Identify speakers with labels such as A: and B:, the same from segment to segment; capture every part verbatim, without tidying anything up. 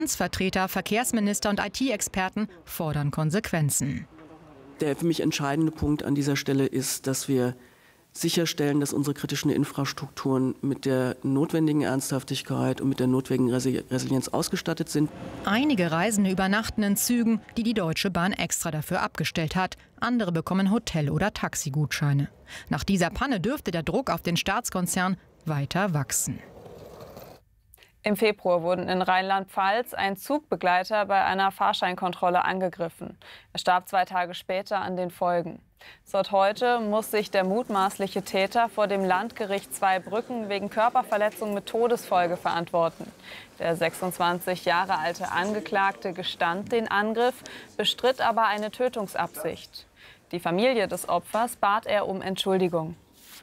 A: Vertreter, Verkehrsminister und I T-Experten fordern Konsequenzen.
B: Der für mich entscheidende Punkt an dieser Stelle ist, dass wir sicherstellen, dass unsere kritischen Infrastrukturen mit der notwendigen Ernsthaftigkeit und mit der notwendigen Resilienz ausgestattet sind.
A: Einige Reisende übernachten in Zügen, die die Deutsche Bahn extra dafür abgestellt hat. Andere bekommen Hotel- oder Taxigutscheine. Nach dieser Panne dürfte der Druck auf den Staatskonzern weiter wachsen.
C: Im Februar wurden in Rheinland-Pfalz ein Zugbegleiter bei einer Fahrscheinkontrolle angegriffen. Er starb zwei Tage später an den Folgen. Seit heute muss sich der mutmaßliche Täter vor dem Landgericht Zweibrücken wegen Körperverletzung mit Todesfolge verantworten. Der sechsundzwanzig Jahre alte Angeklagte gestand den Angriff, bestritt aber eine Tötungsabsicht. Die Familie des Opfers bat er um Entschuldigung.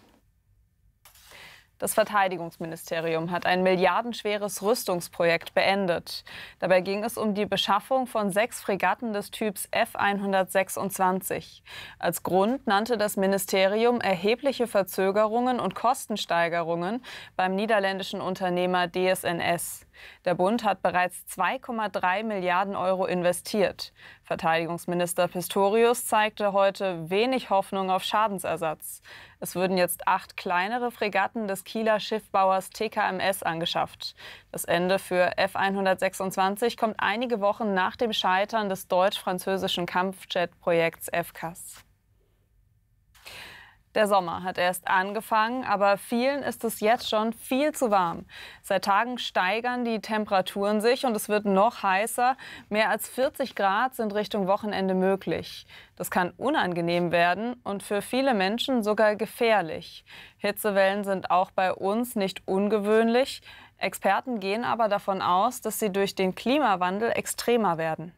C: Das Verteidigungsministerium hat ein milliardenschweres Rüstungsprojekt beendet. Dabei ging es um die Beschaffung von sechs Fregatten des Typs F hundertsechsundzwanzig. Als Grund nannte das Ministerium erhebliche Verzögerungen und Kostensteigerungen beim niederländischen Unternehmer D S N S. Der Bund hat bereits zwei Komma drei Milliarden Euro investiert. Verteidigungsminister Pistorius zeigte heute wenig Hoffnung auf Schadensersatz. Es würden jetzt acht kleinere Fregatten des Kieler Schiffbauers T K M S angeschafft. Das Ende für F hundertsechsundzwanzig kommt einige Wochen nach dem Scheitern des deutsch-französischen Kampfjet-Projekts F C A S. Der Sommer hat erst angefangen, aber vielen ist es jetzt schon viel zu warm. Seit Tagen steigern die Temperaturen sich und es wird noch heißer. Mehr als vierzig Grad sind Richtung Wochenende möglich. Das kann unangenehm werden und für viele Menschen sogar gefährlich. Hitzewellen sind auch bei uns nicht ungewöhnlich. Experten gehen aber davon aus, dass sie durch den Klimawandel extremer werden.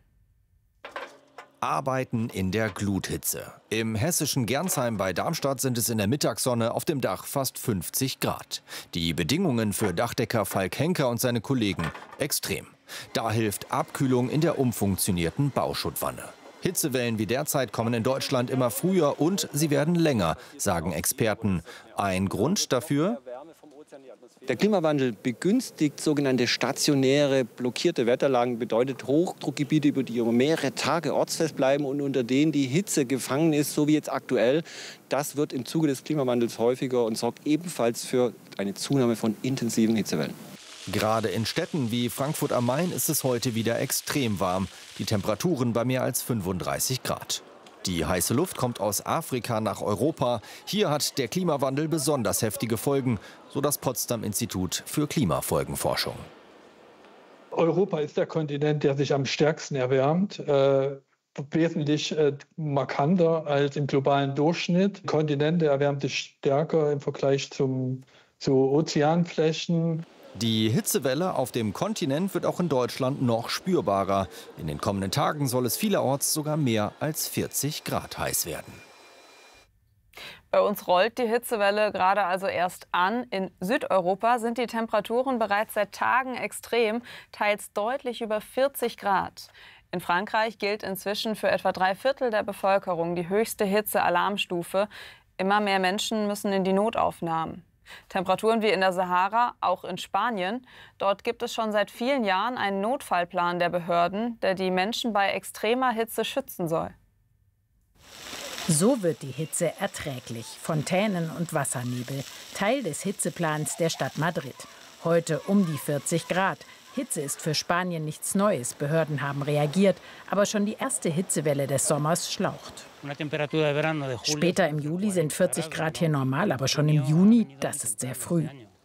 D: Arbeiten in der Gluthitze. Im hessischen Gernsheim bei Darmstadt sind es in der Mittagssonne auf dem Dach fast fünfzig Grad. Die Bedingungen für Dachdecker Falk Henker und seine Kollegen extrem. Da hilft Abkühlung in der umfunktionierten Bauschuttwanne. Hitzewellen wie derzeit kommen in Deutschland immer früher und sie werden länger, sagen Experten. Ein Grund dafür?
E: Der Klimawandel begünstigt sogenannte stationäre, blockierte Wetterlagen, bedeutet Hochdruckgebiete, über die über mehrere Tage ortsfest bleiben und unter denen die Hitze gefangen ist, so wie jetzt aktuell. Das wird im Zuge des Klimawandels häufiger und sorgt ebenfalls für eine Zunahme von intensiven Hitzewellen.
D: Gerade in Städten wie Frankfurt am Main ist es heute wieder extrem warm. Die Temperaturen bei mehr als fünfunddreißig Grad. Die heiße Luft kommt aus Afrika nach Europa. Hier hat der Klimawandel besonders heftige Folgen, so das Potsdam-Institut für Klimafolgenforschung.
F: Europa ist der Kontinent, der sich am stärksten erwärmt. Äh, wesentlich äh, markanter als im globalen Durchschnitt. Der Kontinent erwärmt sich stärker im Vergleich zum, zu Ozeanflächen.
D: Die Hitzewelle auf dem Kontinent wird auch in Deutschland noch spürbarer. In den kommenden Tagen soll es vielerorts sogar mehr als vierzig Grad heiß werden.
C: Bei uns rollt die Hitzewelle gerade also erst an. In Südeuropa sind die Temperaturen bereits seit Tagen extrem, teils deutlich über vierzig Grad. In Frankreich gilt inzwischen für etwa drei Viertel der Bevölkerung die höchste Hitze-Alarmstufe. Immer mehr Menschen müssen in die Notaufnahmen. Temperaturen wie in der Sahara, auch in Spanien. Dort gibt es schon seit vielen Jahren einen Notfallplan der Behörden, der die Menschen bei extremer Hitze schützen soll.
G: So wird die Hitze erträglich. Fontänen und Wassernebel. Teil des Hitzeplans der Stadt Madrid. Heute um die vierzig Grad. Hitze ist für Spanien nichts Neues. Behörden haben reagiert. Aber schon die erste Hitzewelle des Sommers schlaucht. Später im Juli sind vierzig Grad hier normal, aber schon im Juni, das ist sehr früh.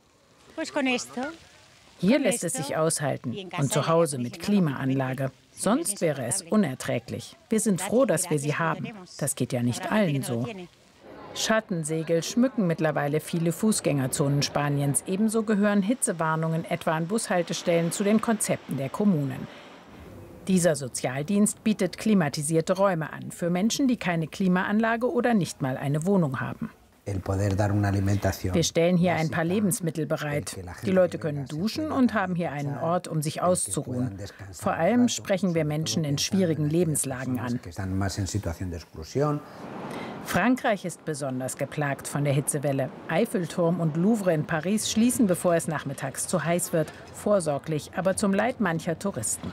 G: Hier lässt es sich aushalten und zu Hause mit Klimaanlage. Sonst wäre es unerträglich. Wir sind froh, dass wir sie haben. Das geht ja nicht allen so. Schattensegel schmücken mittlerweile viele Fußgängerzonen Spaniens. Ebenso gehören Hitzewarnungen etwa an Bushaltestellen zu den Konzepten der Kommunen. Dieser Sozialdienst bietet klimatisierte Räume an für Menschen, die keine Klimaanlage oder nicht mal eine Wohnung haben. Wir stellen hier ein paar Lebensmittel bereit. Die Leute können duschen und haben hier einen Ort, um sich auszuruhen. Vor allem sprechen wir Menschen in schwierigen Lebenslagen an. Frankreich ist besonders geplagt von der Hitzewelle. Eiffelturm und Louvre in Paris schließen, bevor es nachmittags zu heiß wird. Vorsorglich, aber zum Leid mancher Touristen.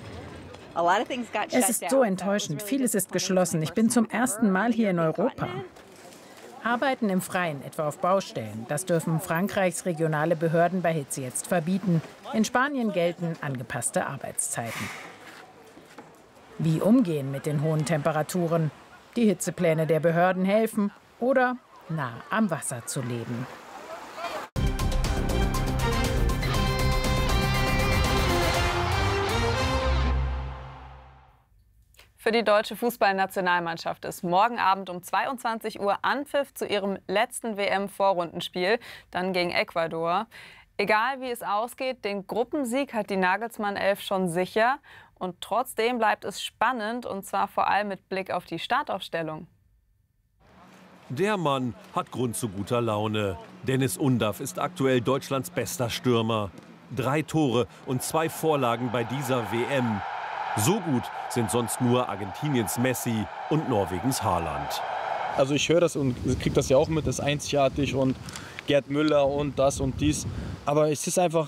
G: Es ist so enttäuschend. Vieles ist geschlossen. Ich bin zum ersten Mal hier in Europa. Arbeiten im Freien, etwa auf Baustellen. Das dürfen Frankreichs regionale Behörden bei Hitze jetzt verbieten. In Spanien gelten angepasste Arbeitszeiten. Wie umgehen mit den hohen Temperaturen? Die Hitzepläne der Behörden helfen oder nah am Wasser zu leben.
C: Für die deutsche Fußballnationalmannschaft ist morgen Abend um zweiundzwanzig Uhr Anpfiff zu ihrem letzten W M-Vorrundenspiel, dann gegen Ecuador. Egal wie es ausgeht, den Gruppensieg hat die Nagelsmann-Elf schon sicher. Und trotzdem bleibt es spannend, und zwar vor allem mit Blick auf die Startaufstellung.
H: Der Mann hat Grund zu guter Laune. Dennis Undav ist aktuell Deutschlands bester Stürmer. Drei Tore und zwei Vorlagen bei dieser W M. So gut sind sonst nur Argentiniens Messi und Norwegens Haaland.
I: Also ich höre das und kriege das ja auch mit, das ist einzigartig und Gerd Müller und das und dies. Aber es ist einfach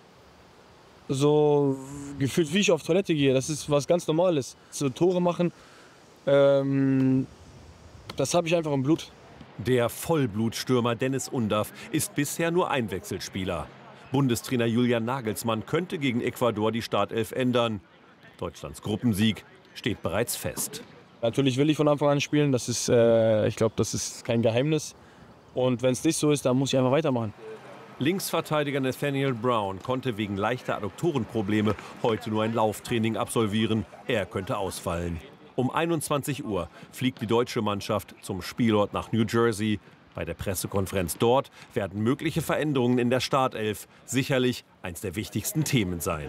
I: so gefühlt, wie ich auf Toilette gehe. Das ist was ganz Normales. So Tore machen, ähm, das habe ich einfach im Blut.
H: Der Vollblutstürmer Dennis Undav ist bisher nur Einwechselspieler. Bundestrainer Julian Nagelsmann könnte gegen Ecuador die Startelf ändern. Deutschlands Gruppensieg steht bereits fest.
I: Natürlich will ich von Anfang an spielen. Das ist, äh, ich glaube, das ist kein Geheimnis. Und wenn es nicht so ist, dann muss ich einfach weitermachen.
H: Linksverteidiger Nathaniel Brown konnte wegen leichter Adduktorenprobleme heute nur ein Lauftraining absolvieren. Er könnte ausfallen. Um einundzwanzig Uhr fliegt die deutsche Mannschaft zum Spielort nach New Jersey. Bei der Pressekonferenz dort werden mögliche Veränderungen in der Startelf sicherlich eines der wichtigsten Themen sein.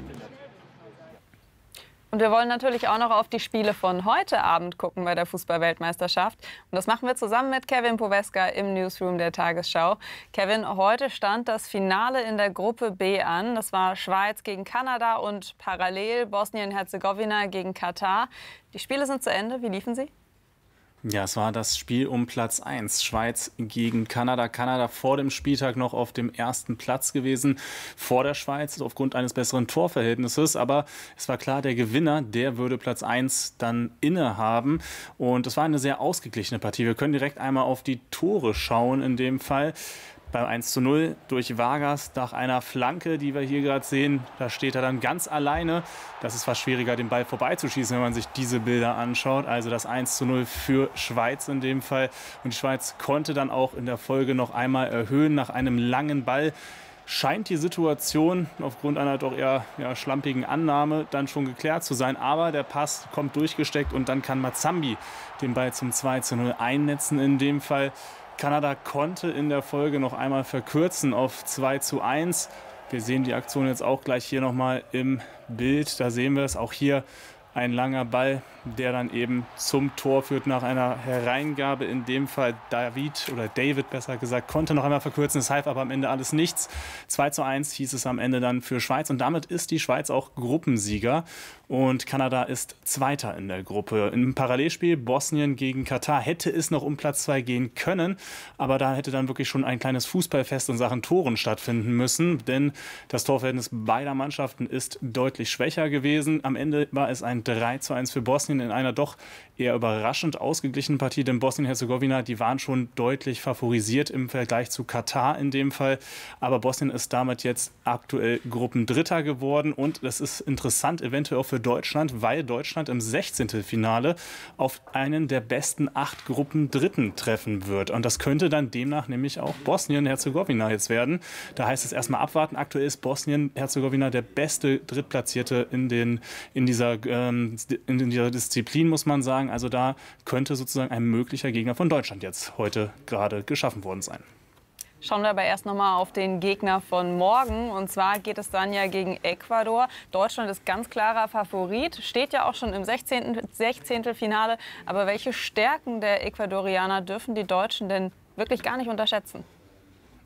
C: Und wir wollen natürlich auch noch auf die Spiele von heute Abend gucken bei der Fußball-Weltmeisterschaft. Und das machen wir zusammen mit Kevin Poweska im Newsroom der Tagesschau. Kevin, heute stand das Finale in der Gruppe B an. Das war Schweiz gegen Kanada und parallel Bosnien-Herzegowina gegen Katar. Die Spiele sind zu Ende. Wie liefen sie?
J: Ja, es war das Spiel um Platz eins. Schweiz gegen Kanada. Kanada vor dem Spieltag noch auf dem ersten Platz gewesen. Vor der Schweiz aufgrund eines besseren Torverhältnisses. Aber es war klar, der Gewinner, der würde Platz eins dann innehaben. Und es war eine sehr ausgeglichene Partie. Wir können direkt einmal auf die Tore schauen in dem Fall. Beim eins zu null durch Vargas nach einer Flanke, die wir hier gerade sehen. Da steht er dann ganz alleine. Das ist fast schwieriger, den Ball vorbeizuschießen, wenn man sich diese Bilder anschaut. Also das eins zu null für Schweiz in dem Fall. Und die Schweiz konnte dann auch in der Folge noch einmal erhöhen nach einem langen Ball. Scheint die Situation aufgrund einer doch eher ja, schlampigen Annahme dann schon geklärt zu sein. Aber der Pass kommt durchgesteckt und dann kann Mazambi den Ball zum zwei zu null einnetzen in dem Fall. Kanada konnte in der Folge noch einmal verkürzen auf zwei zu eins. Wir sehen die Aktion jetzt auch gleich hier nochmal im Bild. Da sehen wir es auch hier. Ein langer Ball, der dann eben zum Tor führt nach einer Hereingabe. In dem Fall David oder David besser gesagt, konnte noch einmal verkürzen. Es half aber am Ende alles nichts. zwei zu eins hieß es am Ende dann für Schweiz. Und damit ist die Schweiz auch Gruppensieger. Und Kanada ist Zweiter in der Gruppe. Im Parallelspiel Bosnien gegen Katar hätte es noch um Platz zwei gehen können. Aber da hätte dann wirklich schon ein kleines Fußballfest in Sachen Toren stattfinden müssen. Denn das Torverhältnis beider Mannschaften ist deutlich schwächer gewesen. Am Ende war es ein drei zu eins für Bosnien in einer doch eher überraschend ausgeglichenen Partie. Denn Bosnien-Herzegowina, die waren schon deutlich favorisiert im Vergleich zu Katar in dem Fall. Aber Bosnien ist damit jetzt aktuell Gruppendritter geworden. Und das ist interessant, eventuell auch für Deutschland, weil Deutschland im Sechzehntelfinale auf einen der besten acht Gruppendritten treffen wird. Und das könnte dann demnach nämlich auch Bosnien-Herzegowina jetzt werden. Da heißt es erstmal abwarten. Aktuell ist Bosnien-Herzegowina der beste Drittplatzierte in, den, in, dieser, ähm, in dieser Disziplin, muss man sagen. Also da könnte sozusagen ein möglicher Gegner von Deutschland jetzt heute gerade geschaffen worden sein.
C: Schauen wir aber erst noch mal auf den Gegner von morgen. Und zwar geht es dann ja gegen Ecuador. Deutschland ist ganz klarer Favorit, steht ja auch schon im Sechzehntelfinale. Aber welche Stärken der Ecuadorianer dürfen die Deutschen denn wirklich gar nicht unterschätzen?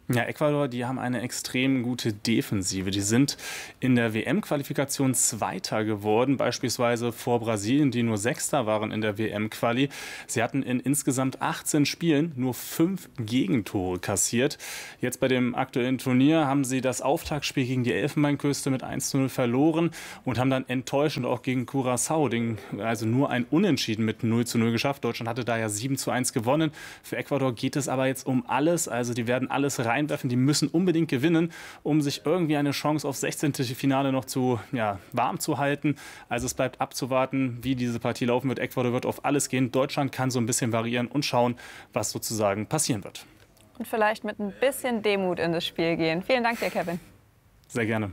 J: Ja, Ecuador, die haben eine extrem gute Defensive. Die sind in der W M-Qualifikation Zweiter geworden, beispielsweise vor Brasilien, die nur Sechster waren in der W M-Quali. Sie hatten in insgesamt achtzehn Spielen nur fünf Gegentore kassiert. Jetzt bei dem aktuellen Turnier haben sie das Auftaktspiel gegen die Elfenbeinküste mit eins zu null verloren und haben dann enttäuschend auch gegen Curaçao, den, also nur ein Unentschieden mit null zu null geschafft. Deutschland hatte da ja sieben zu eins gewonnen. Für Ecuador geht es aber jetzt um alles. Also die werden alles rein. Die müssen unbedingt gewinnen, um sich irgendwie eine Chance aufs sechzehnte Finale noch zu ja, warm zu halten. Also es bleibt abzuwarten, wie diese Partie laufen wird. Ecuador wird auf alles gehen. Deutschland kann so ein bisschen variieren und schauen, was sozusagen passieren wird.
C: Und vielleicht mit ein bisschen Demut in das Spiel gehen. Vielen Dank dir, Kevin.
J: Sehr gerne.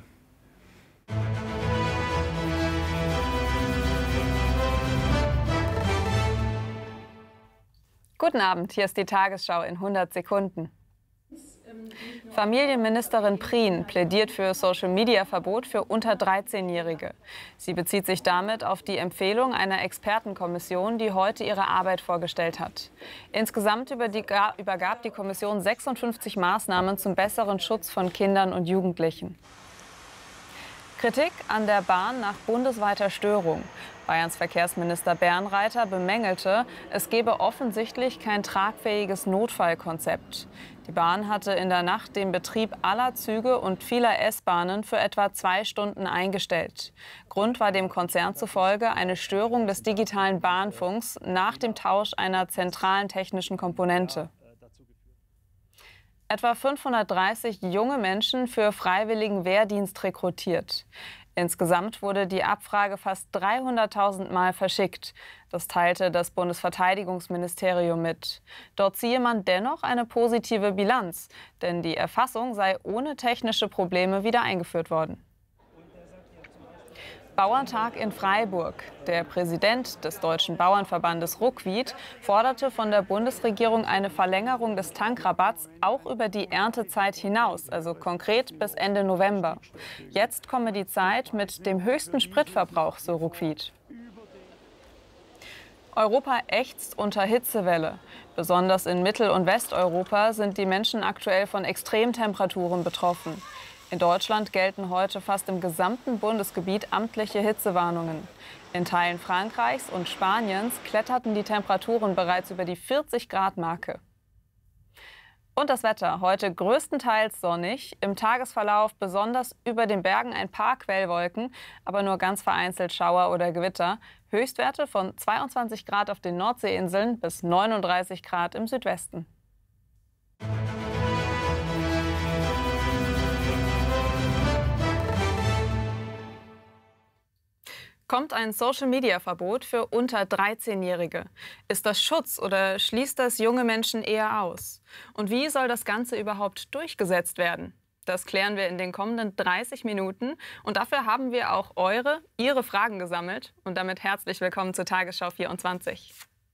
C: Guten Abend, hier ist die Tagesschau in hundert Sekunden. Familienministerin Prien plädiert für Social-Media-Verbot für unter dreizehnjährige. Sie bezieht sich damit auf die Empfehlung einer Expertenkommission, die heute ihre Arbeit vorgestellt hat. Insgesamt übergab die Kommission sechsundfünfzig Maßnahmen zum besseren Schutz von Kindern und Jugendlichen. Kritik an der Bahn nach bundesweiter Störung. Bayerns Verkehrsminister Bernreiter bemängelte, es gebe offensichtlich kein tragfähiges Notfallkonzept. Die Bahn hatte in der Nacht den Betrieb aller Züge und vieler S-Bahnen für etwa zwei Stunden eingestellt. Grund war dem Konzern zufolge eine Störung des digitalen Bahnfunks nach dem Tausch einer zentralen technischen Komponente. Etwa fünfhundertdreißig junge Menschen für freiwilligen Wehrdienst rekrutiert. Insgesamt wurde die Abfrage fast dreihunderttausend Mal verschickt. Das teilte das Bundesverteidigungsministerium mit. Dort ziehe man dennoch eine positive Bilanz, denn die Erfassung sei ohne technische Probleme wieder eingeführt worden. Bauerntag in Freiburg. Der Präsident des Deutschen Bauernverbandes Ruckwied forderte von der Bundesregierung eine Verlängerung des Tankrabatts auch über die Erntezeit hinaus, also konkret bis Ende November. Jetzt komme die Zeit mit dem höchsten Spritverbrauch, so Ruckwied. Europa ächzt unter Hitzewelle. Besonders in Mittel- und Westeuropa sind die Menschen aktuell von Extremtemperaturen betroffen. In Deutschland gelten heute fast im gesamten Bundesgebiet amtliche Hitzewarnungen. In Teilen Frankreichs und Spaniens kletterten die Temperaturen bereits über die vierzig Grad Marke. Und das Wetter. Heute größtenteils sonnig, im Tagesverlauf besonders über den Bergen ein paar Quellwolken, aber nur ganz vereinzelt Schauer oder Gewitter. Höchstwerte von zweiundzwanzig Grad auf den Nordseeinseln bis neununddreißig Grad im Südwesten. Kommt ein Social-Media-Verbot für unter dreizehnjährige? Ist das Schutz oder schließt das junge Menschen eher aus? Und wie soll das Ganze überhaupt durchgesetzt werden? Das klären wir in den kommenden dreißig Minuten. Und dafür haben wir auch eure, Ihre Fragen gesammelt. Und damit herzlich willkommen zur Tagesschau vierundzwanzig.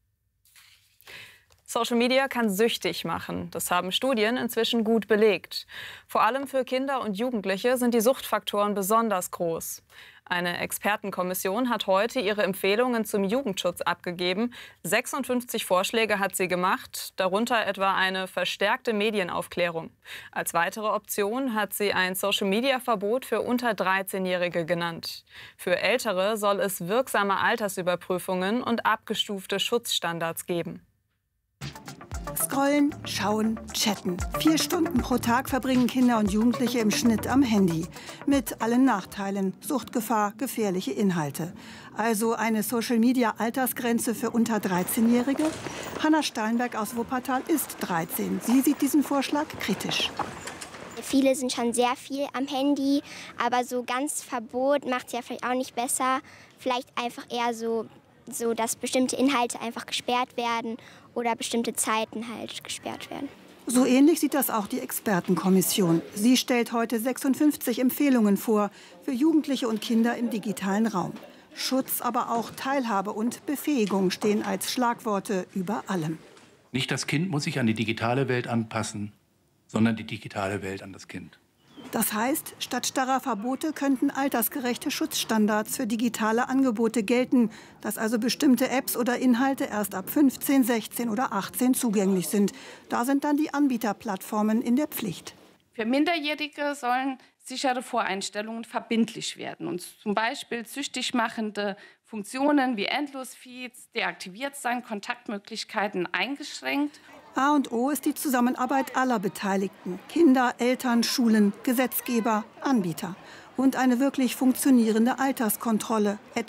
C: Social Media kann süchtig machen. Das haben Studien inzwischen gut belegt. Vor allem für Kinder und Jugendliche sind die Suchtfaktoren besonders groß. Eine Expertenkommission hat heute ihre Empfehlungen zum Jugendschutz abgegeben. sechsundfünfzig Vorschläge hat sie gemacht, darunter etwa eine verstärkte Medienaufklärung. Als weitere Option hat sie ein Social-Media-Verbot für unter dreizehnjährige genannt. Für Ältere soll es wirksame Altersüberprüfungen und abgestufte Schutzstandards geben.
K: Scrollen, schauen, chatten. Vier Stunden pro Tag verbringen Kinder und Jugendliche im Schnitt am Handy. Mit allen Nachteilen, Suchtgefahr, gefährliche Inhalte. Also eine Social-Media-Altersgrenze für unter dreizehnjährige? Hanna Steinberg aus Wuppertal ist dreizehn. Sie sieht diesen Vorschlag kritisch.
L: Viele sind schon sehr viel am Handy, aber so ganz Verbot macht es ja vielleicht auch nicht besser. Vielleicht einfach eher so, so, dass bestimmte Inhalte einfach gesperrt werden oder bestimmte Zeiten halt gesperrt werden.
K: So ähnlich sieht das auch die Expertenkommission. Sie stellt heute sechsundfünfzig Empfehlungen vor für Jugendliche und Kinder im digitalen Raum. Schutz, aber auch Teilhabe und Befähigung stehen als Schlagworte über allem.
M: Nicht das Kind muss sich an die digitale Welt anpassen, sondern die digitale Welt an das Kind.
K: Das heißt, statt starrer Verbote könnten altersgerechte Schutzstandards für digitale Angebote gelten, dass also bestimmte Apps oder Inhalte erst ab fünfzehn, sechzehn oder achtzehn zugänglich sind. Da sind dann die Anbieterplattformen in der Pflicht.
M: Für Minderjährige sollen sichere Voreinstellungen verbindlich werden und zum Beispiel süchtig machende Funktionen wie Endlosfeeds deaktiviert sein, Kontaktmöglichkeiten eingeschränkt.
K: A und O ist die Zusammenarbeit aller Beteiligten: Kinder, Eltern, Schulen, Gesetzgeber, Anbieter. Und eine wirklich funktionierende Alterskontrolle, etwa